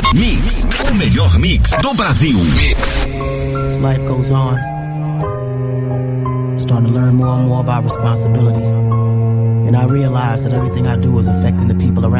Mix, o melhor mix do Brasil. As life goes on, I'm starting to learn more and more about responsibility. And I realize that everything I do is affecting the people around